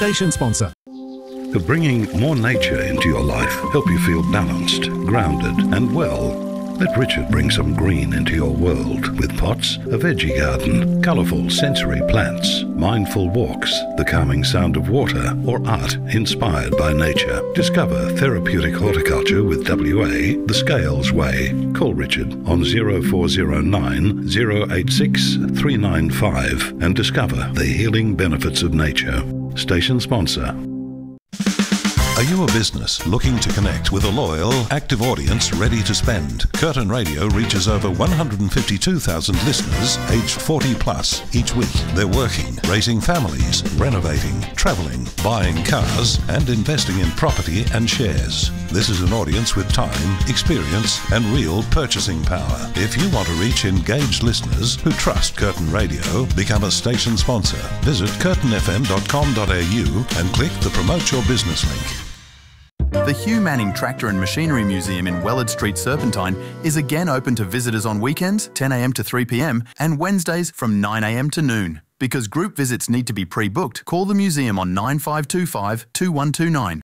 Station sponsor. Bringing more nature into your life, help you feel balanced, grounded and well. Let Richard bring some green into your world with pots, a veggie garden, colourful sensory plants, mindful walks, the calming sound of water, or art inspired by nature. Discover therapeutic horticulture with WA the Scales Way. Call Richard on 0409 086 395 and discover the healing benefits of nature. Station sponsor. Are you a business looking to connect with a loyal, active audience ready to spend? Curtin Radio reaches over 152,000 listeners aged 40 plus each week. They're working, raising families, renovating, travelling, buying cars and investing in property and shares. This is an audience with time, experience and real purchasing power. If you want to reach engaged listeners who trust Curtin Radio, become a station sponsor. Visit curtinfm.com.au and click the Promote Your Business link. The Hugh Manning Tractor and Machinery Museum in Wellard Street, Serpentine is again open to visitors on weekends, 10 a.m. to 3 p.m, and Wednesdays from 9 a.m. to noon. Because group visits need to be pre-booked, call the museum on 9525 2129.